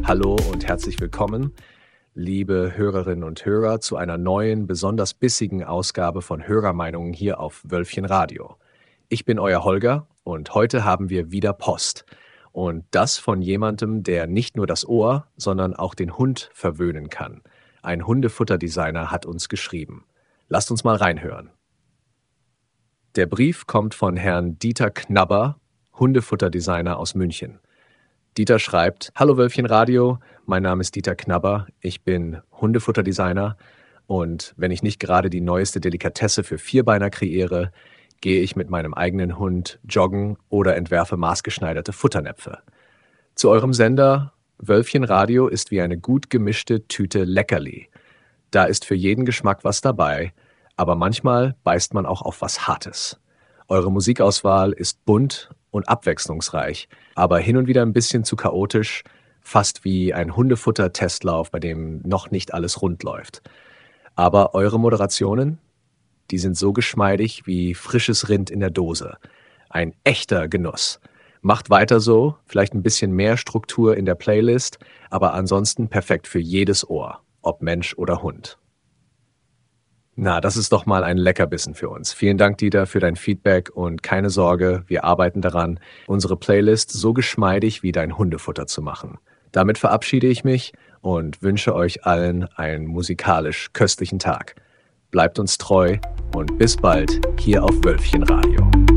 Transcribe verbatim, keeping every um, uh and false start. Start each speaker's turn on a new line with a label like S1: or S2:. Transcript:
S1: Hallo und herzlich willkommen, liebe Hörerinnen und Hörer, zu einer neuen, besonders bissigen Ausgabe von Hörermeinungen hier auf Wölfchen Radio. Ich bin euer Holger und heute haben wir wieder Post. Und das von jemandem, der nicht nur das Ohr, sondern auch den Hund verwöhnen kann. Ein Hundefutterdesigner hat uns geschrieben. Lasst uns mal reinhören. Der Brief kommt von Herrn Dieter Knabber, Hundefutterdesigner aus München. Dieter schreibt: Hallo Wölfchen Radio, mein Name ist Dieter Knabber, ich bin Hundefutterdesigner und wenn ich nicht gerade die neueste Delikatesse für Vierbeiner kreiere, gehe ich mit meinem eigenen Hund joggen oder entwerfe maßgeschneiderte Futternäpfe. Zu eurem Sender: Wölfchen Radio ist wie eine gut gemischte Tüte Leckerli. Da ist für jeden Geschmack was dabei, aber manchmal beißt man auch auf was Hartes. Eure Musikauswahl ist bunt und abwechslungsreich, aber hin und wieder ein bisschen zu chaotisch, fast wie ein Hundefutter-Testlauf, bei dem noch nicht alles rund läuft. Aber eure Moderationen, die sind so geschmeidig wie frisches Rind in der Dose. Ein echter Genuss. Macht weiter so, vielleicht ein bisschen mehr Struktur in der Playlist, aber ansonsten perfekt für jedes Ohr, ob Mensch oder Hund. Na, das ist doch mal ein Leckerbissen für uns. Vielen Dank, Dieter, für dein Feedback und keine Sorge, wir arbeiten daran, unsere Playlist so geschmeidig wie dein Hundefutter zu machen. Damit verabschiede ich mich und wünsche euch allen einen musikalisch köstlichen Tag. Bleibt uns treu und bis bald hier auf Wölfchen Radio.